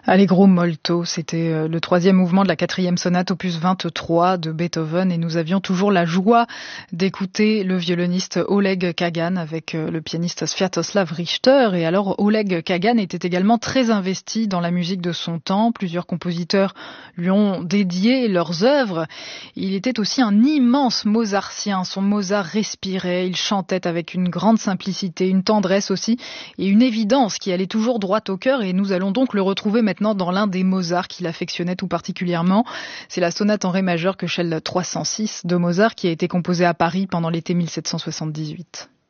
Allegro molto, c'était le troisième mouvement de la quatrième sonate opus 23 de Beethoven et nous avions toujours la joie d'écouter le violoniste Oleg Kagan avec le pianiste Sviatoslav Richter. Et alors Oleg Kagan était également très investi dans la musique de son temps. Plusieurs compositeurs lui ont dédié leurs œuvres. Il était aussi un immense mozartien. Son Mozart respirait, il chantait avec une grande simplicité, une tendresse aussi et une évidence qui allait toujours droit au cœur. Et nous allons donc le retrouver maintenant dans l'un des Mozart qu'il affectionnait tout particulièrement. C'est la sonate en ré majeur Köchel 306 de Mozart qui a été composée à Paris pendant l'été 1778.